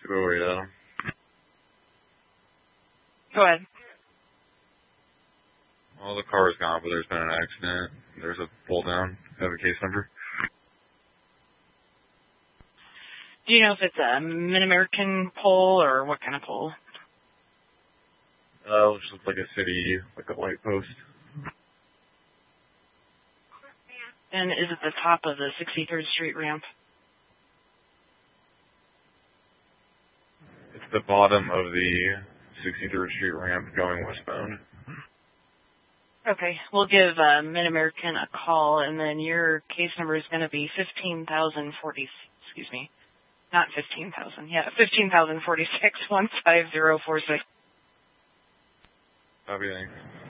Oh, yeah. Go ahead. Well, the car is gone, but there's been an accident. There's a pull down. Have a case number? Do you know if it's a Mid-American pole or what kind of pole? It just looks like a city, like a light post. And is it the top of the 63rd Street ramp? It's the bottom of the 63rd Street ramp going westbound. Okay, we'll give Mid-American a call, and then your case number is going to be 15,040. Excuse me, not 15,000. Yeah, 15,046 15046. Copy, thanks.